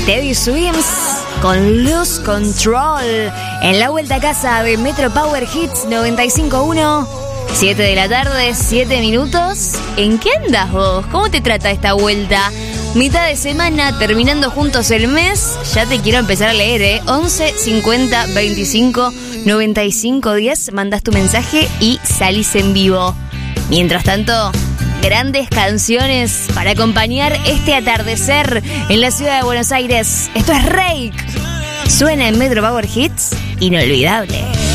Teddy Swims con Lose Control en la vuelta a casa de Metro Power Hits 95.1. 7 de la tarde, 7 minutos. ¿En qué andas vos? ¿Cómo te trata esta vuelta? Mitad de semana, terminando juntos el mes. Ya te quiero empezar a leer, 11 50 25 95 10. Mandás tu mensaje y salís en vivo. Mientras tanto, grandes canciones para acompañar este atardecer en la ciudad de Buenos Aires. Esto es Reik. Suena en Metro Power Hits. Inolvidable.